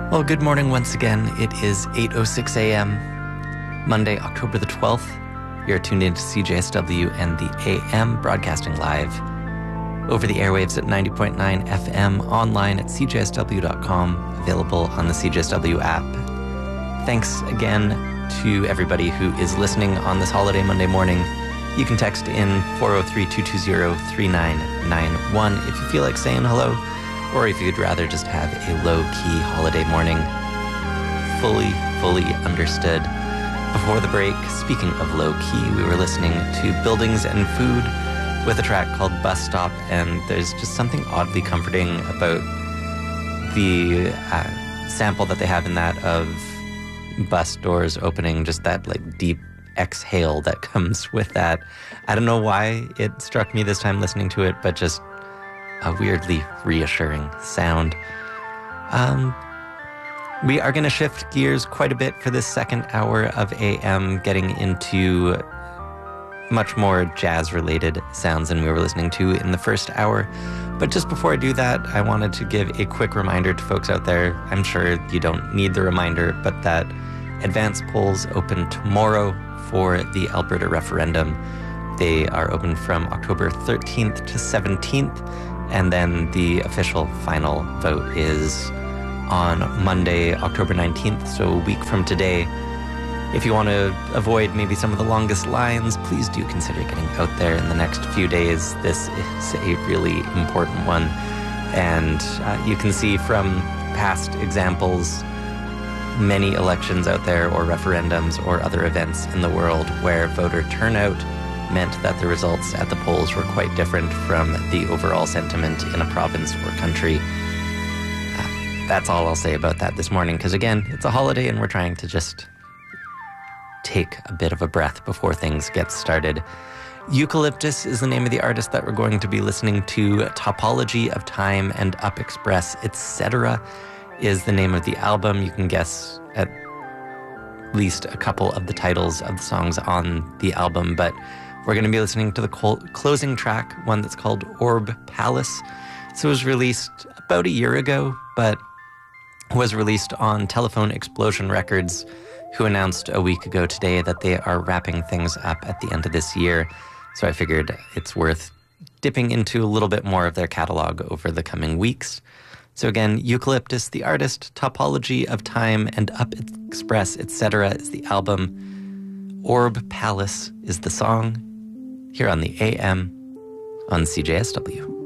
Well, good morning once again. It is 8:06 a.m., Monday, October the 12th. You're tuned into CJSW and the AM, broadcasting live over the airwaves at 90.9 FM, online at cjsw.com, available on the CJSW app. Thanks again to everybody who is listening on this holiday Monday morning. You can text in 403-220-3991 if you feel like saying hello, or if you'd rather just have a low-key holiday morning. Fully understood. Before the break, speaking of low-key, we were listening to Buildings and Food with a track called Bus Stop, and there's just something oddly comforting about the sample that they have in that of bus doors opening, just that like deep exhale that comes with that. I don't know why it struck me this time listening to it, but just a weirdly reassuring sound. We are going to shift gears quite a bit for this second hour of AM, getting into much more jazz-related sounds than we were listening to in the first hour. But just before I do that, I wanted to give a quick reminder to folks out there. I'm sure you don't need the reminder, but that advance polls open tomorrow for the Alberta referendum. They are open from October 13th to 17th. And then the official final vote is on Monday, October 19th, so a week from today. If you want to avoid maybe some of the longest lines, please do consider getting out there in the next few days. This is a really important one. And you can see from past examples, many elections out there or referendums or other events in the world where voter turnout meant that the results at the polls were quite different from the overall sentiment in a province or country. That's all I'll say about that this morning, because again, it's a holiday and we're trying to just take a bit of a breath before things get started. Eucalyptus is the name of the artist that we're going to be listening to. Topology of Time and Up Express, etc. is the name of the album. You can guess at least a couple of the titles of the songs on the album, but we're going to be listening to the closing track, one that's called Orb Palace. So it was released about a year ago, but was released on Telephone Explosion Records, who announced a week ago today that they are wrapping things up at the end of this year. So I figured it's worth dipping into a little bit more of their catalog over the coming weeks. So again, Eucalyptus, the artist, Topology of Time and Up Express, etc. is the album. Orb Palace is the song, here on the AM on CJSW.